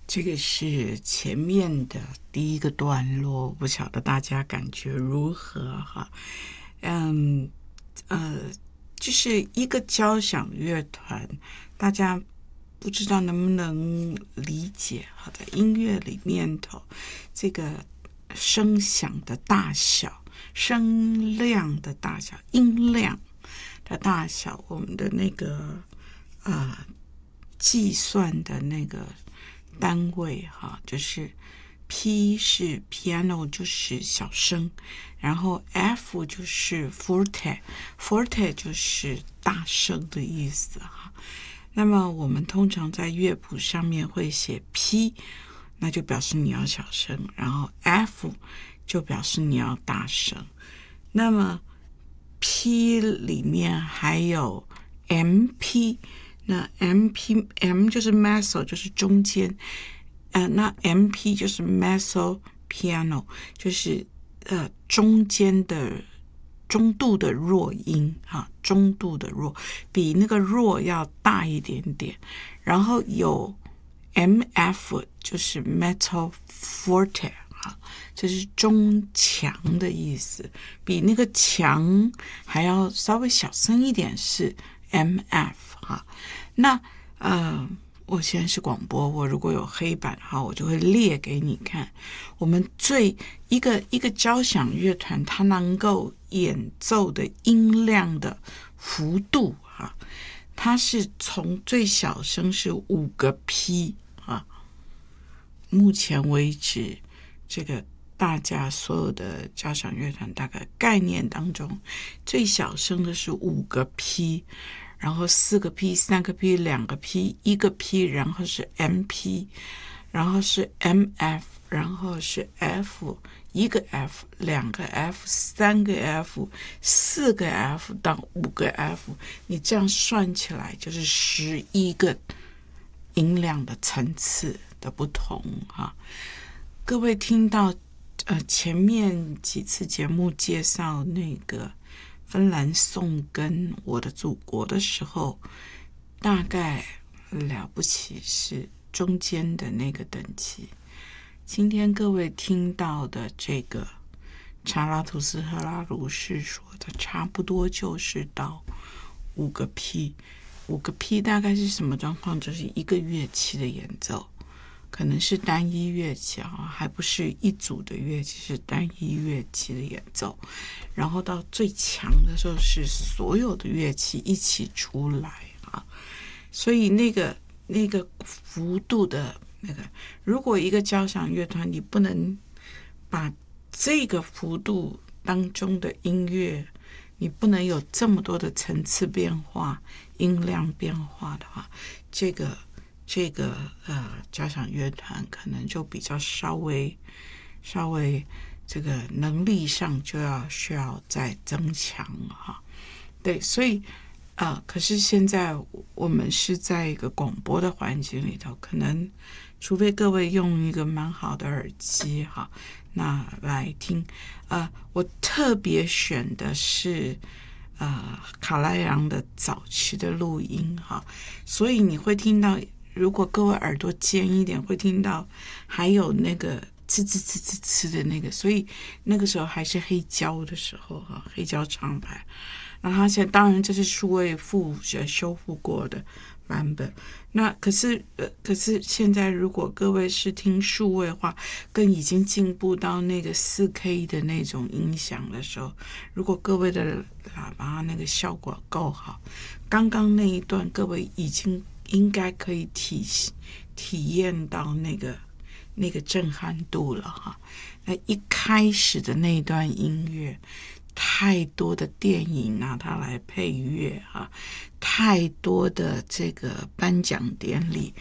这个是前面的第一个段落，不晓得大家感觉如何哈？就是一个交响乐团，大家不知道能不能理解哈？在音乐里面头，这个声响的大小、声量的大小、音量的大小，我们的那个计算的那个单位哈，就是 P 是 piano 就是小声，然后 F 就是 forte 就是大声的意思哈。那么我们通常在乐谱上面会写 P， 那就表示你要小声，然后 F 就表示你要大声。那么 P 里面还有 MP， 那 M 就是 mezzo 就是中间，那 MP 就是 mezzo piano 就是中间的中度的弱音哈，中度的弱比那个弱要大一点点，然后有 MF 就是 mezzo forte。这是中强的意思，比那个强还要稍微小声一点是 MF 哈。那我现在是广播，我如果有黑板哈，我就会列给你看。我们一个交响乐团，它能够演奏的音量的幅度哈，它是从最小声是5个 P 啊，目前为止。这个大家所有的交响乐团大概概念当中，最小声的是5个 P， 然后4个 P、3个 P、2个 P、1个 P， 然后是 MP， 然后是 MF， 然后是 F， 1个 F、2个 F、3个 F、4个 F 到5个 F， 你这样算起来就是11个音量的层次的不同哈。各位听到前面几次节目介绍那个芬兰颂跟我的祖国的时候，大概了不起是中间的那个等级。今天各位听到的这个查拉图斯特拉如是说的，差不多就是到5个 P。5个 P 大概是什么状况？就是一个乐器的演奏。可能是单一乐器还不是一组的乐器，是单一乐器的演奏。然后到最强的时候是所有的乐器一起出来啊，所以那个幅度的那个，如果一个交响乐团你不能把这个幅度当中的音乐，你不能有这么多的层次变化、音量变化的话，这个交响乐团可能就比较稍微这个能力上就需要再增强哈。对，所以可是现在我们是在一个广播的环境里头，可能除非各位用一个蛮好的耳机哈，那来听我特别选的是卡莱扬的早期的录音哈，所以你会听到。如果各位耳朵尖一点，会听到还有那个呲呲呲呲呲的那个，所以那个时候还是黑胶的时候哈，黑胶唱盘。那它现在当然这是数位修复过的版本。那可是现在如果各位是听数位化，更已经进步到那个4K 的那种音响的时候，如果各位的喇叭那个效果够好，刚刚那一段各位已经应该可以体验到那个震撼度了哈。那一开始的那段音乐，太多的电影拿它来配乐哈，太多的这个颁奖典礼